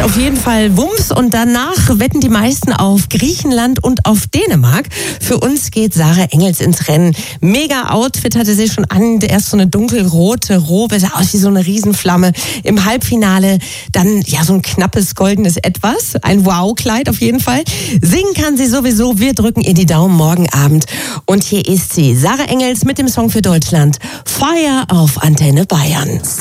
macht auf jeden Fall Wumms und danach wetten die meisten auf Griechenland und auf Dänemark. Für uns geht Sarah Engels ins Rennen. Mega Outfit hatte sie schon an, erst so eine dunkelrote Robe, sah aus wie so eine Riesenflamme. Im Halbfinale dann ja so ein knappes goldenes Etwas, ein Wow-Kleid auf jeden Fall. Singen kann sie sowieso, wir drücken ihr die Daumen morgen Abend. Und hier ist sie, Sarah Engels mit dem Song für Deutschland, Fire auf Antenne Bayern.